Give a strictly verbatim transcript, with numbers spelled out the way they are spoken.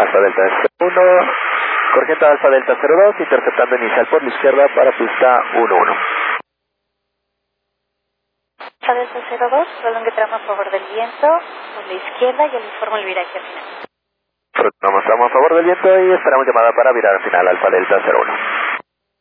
Alfa Delta cero uno, corriente Alfa Delta cero dos, interceptando inicial por la izquierda para pista uno uno. Alfa Delta cero dos, prolongue tramo a favor del viento, por la izquierda, y le informo el viraje al final. Retomamos tramo a favor del viento y esperamos llamada para virar al final Alfa Delta cero uno.